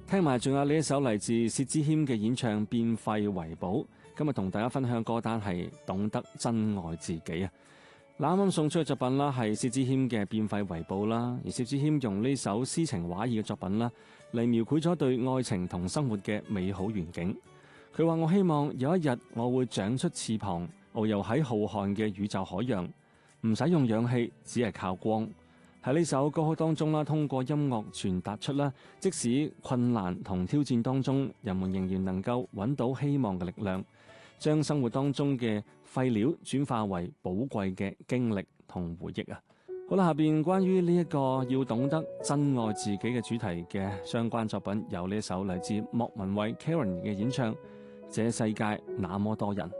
聽埋仲有呢一首嚟自薛之謙嘅演唱《變廢為寶》。今日同大家分享歌單係懂得珍愛自己啊！啱啱送出嘅作品啦，係薛之謙嘅《變廢為寶》啦。而薛之謙用呢首詩情畫意嘅作品啦，嚟描繪咗對愛情同生活嘅美好願景。佢話：我希望有一日我會長出翅膀，遨遊喺浩瀚嘅宇宙海洋，唔使用氧氣，只係靠光。喺呢首歌曲當中啦，通過音樂傳達出啦，即使困難同挑戰當中，人們仍然能夠揾到希望嘅力量，將生活當中嘅廢料轉化為寶貴嘅經歷同回憶啊！好啦，下邊關於呢一個要懂得珍愛自己嘅主題嘅相關作品，有呢一首嚟自莫文蔚 Karen 嘅演唱《這世界那麼多人》。